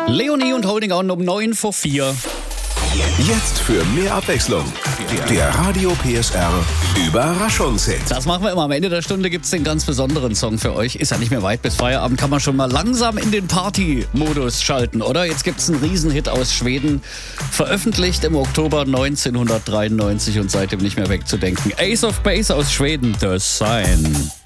Leonie und Holding On um 9 vor 4. Jetzt für mehr Abwechslung. Der Radio PSR Überraschungshit. Das machen wir immer. Am Ende der Stunde gibt es den ganz besonderen Song für euch. Ist ja nicht mehr weit bis Feierabend. Kann man schon mal langsam in den Party-Modus schalten, oder? Jetzt gibt es einen Riesenhit aus Schweden. Veröffentlicht im Oktober 1993 und seitdem nicht mehr wegzudenken. Ace of Base aus Schweden, The Sign.